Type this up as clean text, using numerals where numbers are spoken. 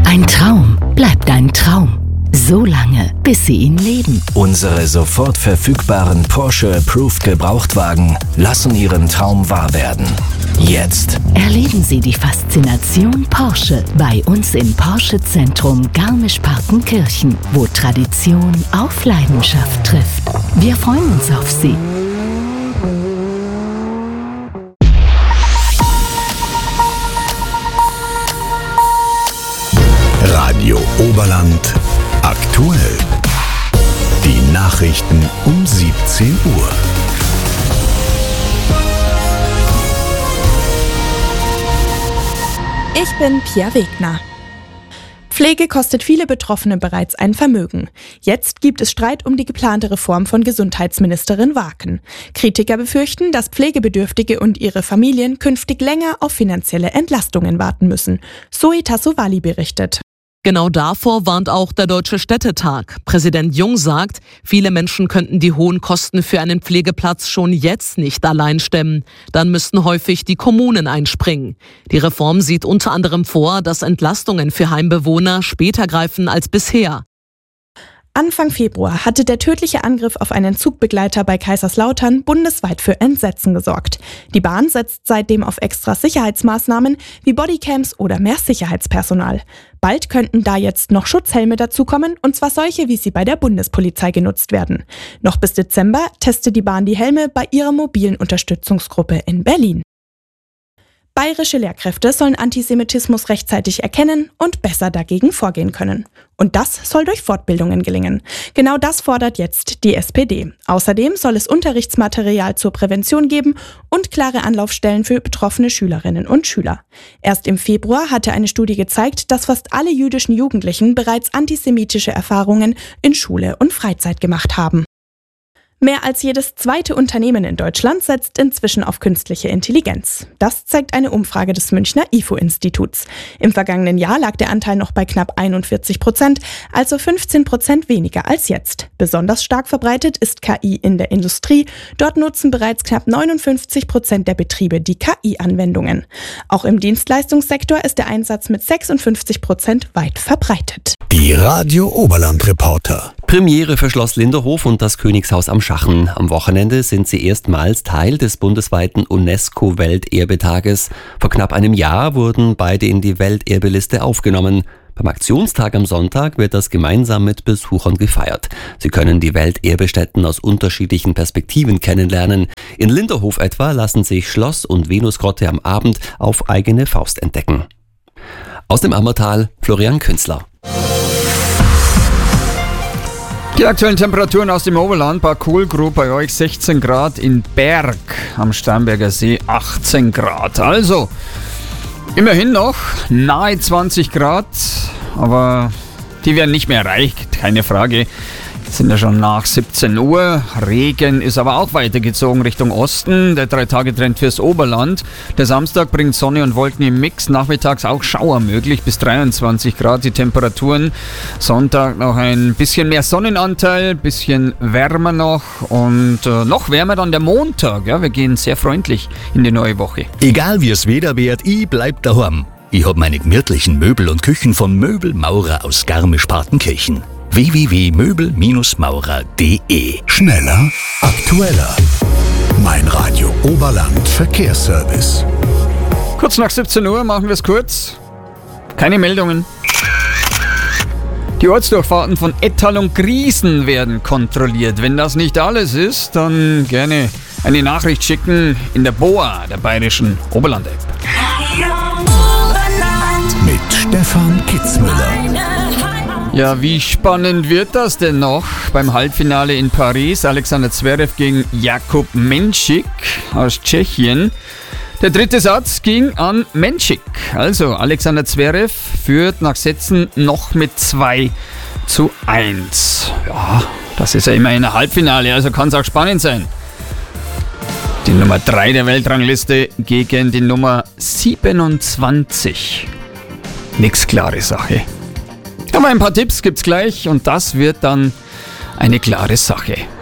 Ein Traum bleibt ein Traum. So lange, bis Sie ihn leben. Unsere sofort verfügbaren Porsche Approved Gebrauchtwagen lassen Ihren Traum wahr werden. Jetzt Erleben Sie die Faszination Porsche bei uns im Porsche Zentrum Garmisch-Partenkirchen, wo Tradition auf Leidenschaft trifft. Wir freuen uns auf Sie. Radio Oberland aktuell. Die Nachrichten um 17 Uhr. Ich bin Pia Wegner. Pflege kostet viele Betroffene bereits ein Vermögen. Jetzt gibt es Streit um die geplante Reform von Gesundheitsministerin Waaken. Kritiker befürchten, dass Pflegebedürftige und ihre Familien künftig länger auf finanzielle Entlastungen warten müssen. Zoe Tassovali berichtet. Genau davor warnt auch der Deutsche Städtetag. Präsident Jung sagt, viele Menschen könnten die hohen Kosten für einen Pflegeplatz schon jetzt nicht allein stemmen. Dann müssten häufig die Kommunen einspringen. Die Reform sieht unter anderem vor, dass Entlastungen für Heimbewohner später greifen als bisher. Anfang Februar hatte der tödliche Angriff auf einen Zugbegleiter bei Kaiserslautern bundesweit für Entsetzen gesorgt. Die Bahn setzt seitdem auf extra Sicherheitsmaßnahmen wie Bodycams oder mehr Sicherheitspersonal. Bald könnten da jetzt noch Schutzhelme dazukommen, und zwar solche, wie sie bei der Bundespolizei genutzt werden. Noch bis Dezember testet die Bahn die Helme bei ihrer mobilen Unterstützungsgruppe in Berlin. Bayerische Lehrkräfte sollen Antisemitismus rechtzeitig erkennen und besser dagegen vorgehen können. Und das soll durch Fortbildungen gelingen. Genau das fordert jetzt die SPD. Außerdem soll es Unterrichtsmaterial zur Prävention geben und klare Anlaufstellen für betroffene Schülerinnen und Schüler. Erst im Februar hatte eine Studie gezeigt, dass fast alle jüdischen Jugendlichen bereits antisemitische Erfahrungen in Schule und Freizeit gemacht haben. Mehr als jedes zweite Unternehmen in Deutschland setzt inzwischen auf künstliche Intelligenz. Das zeigt eine Umfrage des Münchner IFO-Instituts. Im vergangenen Jahr lag der Anteil noch bei knapp 41%, also 15% weniger als jetzt. Besonders stark verbreitet ist KI in der Industrie. Dort nutzen bereits knapp 59% der Betriebe die KI-Anwendungen. Auch im Dienstleistungssektor ist der Einsatz mit 56% weit verbreitet. Die Radio Oberland Reporter. Premiere für Schloss Linderhof und das Königshaus am Schachen. Am Wochenende sind sie erstmals Teil des bundesweiten UNESCO-Welterbetages. Vor knapp einem Jahr wurden beide in die Welterbeliste aufgenommen. Beim Aktionstag am Sonntag wird das gemeinsam mit Besuchern gefeiert. Sie können die Welterbestätten aus unterschiedlichen Perspektiven kennenlernen. In Linderhof etwa lassen sich Schloss und Venusgrotte am Abend auf eigene Faust entdecken. Aus dem Ammertal, Florian Künzler. Die aktuellen Temperaturen aus dem Oberland: Bad Kohlgrub bei euch 16 Grad, in Berg am Starnberger See 18 Grad. Also immerhin noch nahe 20 Grad, aber die werden nicht mehr erreicht, keine Frage. Jetzt sind ja schon nach 17 Uhr. Regen ist aber auch weitergezogen Richtung Osten. Der 3-Tage-Trend fürs Oberland. Der Samstag bringt Sonne und Wolken im Mix. Nachmittags auch Schauer möglich, bis 23 Grad die Temperaturen. Sonntag noch ein bisschen mehr Sonnenanteil, bisschen wärmer noch und noch wärmer dann der Montag. Ja, wir gehen sehr freundlich in die neue Woche. Egal wie es Wetter wird, ich bleib daheim. Ich hab meine gemütlichen Möbel und Küchen von Möbelmaurer aus Garmisch-Partenkirchen. www.möbelmaurer.de. Schneller, aktueller. Mein Radio Oberland Verkehrsservice. Kurz nach 17 Uhr machen wir es kurz. Keine Meldungen. Die Ortsdurchfahrten von Ettal und Griesen werden kontrolliert. Wenn das nicht alles ist, dann gerne eine Nachricht schicken in der BOA, der Bayerischen Oberland-App. Mit Stefan Kitzmüller. Ja, wie spannend wird das denn noch beim Halbfinale in Paris? Alexander Zverev gegen Jakub Menšík aus Tschechien. Der dritte Satz ging an Menšík. Also Alexander Zverev führt nach Sätzen noch mit 2:1. Ja, das ist ja immerhin ein Halbfinale, also kann es auch spannend sein. Die Nummer 3 der Weltrangliste gegen die Nummer 27. Nix klare Sache. Aber ein paar Tipps gibt's gleich und das wird dann eine klare Sache.